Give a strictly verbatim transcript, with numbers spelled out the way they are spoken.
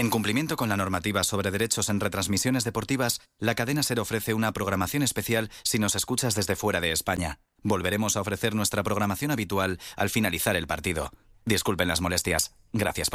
En cumplimiento con la normativa sobre derechos en retransmisiones deportivas, la cadena SER ofrece una programación especial si nos escuchas desde fuera de España. Volveremos a ofrecer nuestra programación habitual al finalizar el partido. Disculpen las molestias. Gracias por